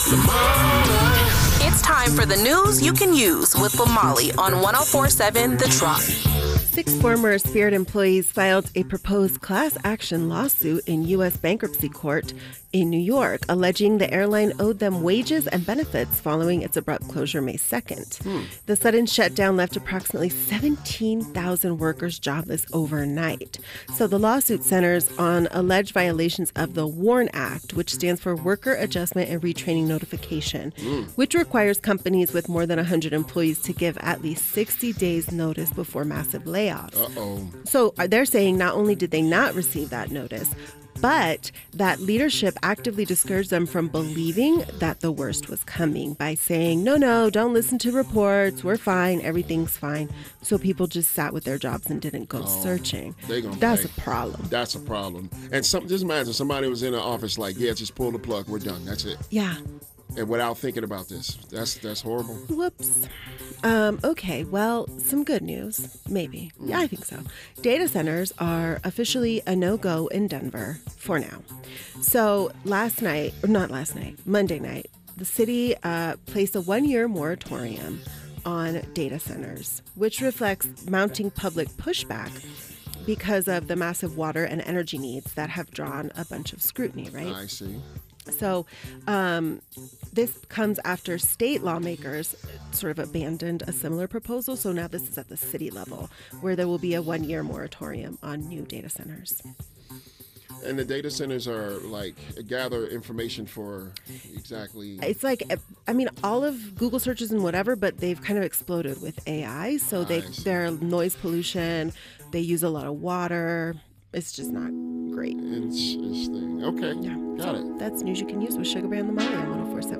It's time for the news you can use with Lamali on 104.7 The Trop. 6 former Spirit employees filed a proposed class action lawsuit in U.S. bankruptcy court in New York, alleging the airline owed them wages and benefits following its abrupt closure May 2nd. The sudden shutdown left approximately 17,000 workers jobless overnight. So the lawsuit centers on alleged violations of the WARN Act, which stands for Worker Adjustment and Retraining Notification, which requires companies with more than 100 employees to give at least 60 days notice before massive layoffs. So they're saying not only did they not receive that notice, but that leadership actively discouraged them from believing that the worst was coming by saying, no, don't listen to reports. We're fine. Everything's fine. So people just sat with their jobs and didn't go searching. That's a problem. That's a problem. And just imagine somebody was in an office like, yeah, just pull the plug. We're done. That's it. Yeah. And without thinking about this. That's horrible. Whoops. Okay, well, some good news. Maybe. Yeah, I think so. Data centers are officially a no-go in Denver for now. So Monday night, the city placed a 1-year moratorium on data centers, which reflects mounting public pushback because of the massive water and energy needs that have drawn a bunch of scrutiny, right? I see. So this comes after state lawmakers sort of abandoned a similar proposal. So now this is at the city level, where there will be a 1-year moratorium on new data centers. And the data centers are like gather information for exactly. It's like, I mean, all of Google searches and whatever, but they've kind of exploded with AI. So they're noise pollution. They use a lot of water. It's just not great. Interesting. Okay. Yeah. Got it. That's news you can use with Sugar Bear and the Molly on 104.7